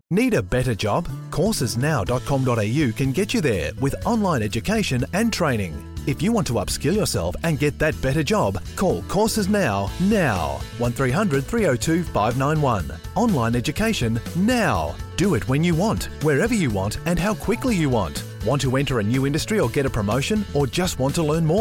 Need a better job? Coursesnow.com.au can get you there with online education and training. If you want to upskill yourself and get that better job, call Courses Now. 1300 302 591. Online education now. Do it when you want, wherever you want, and how quickly you want. Want to enter a new industry or get a promotion, or just want to learn more?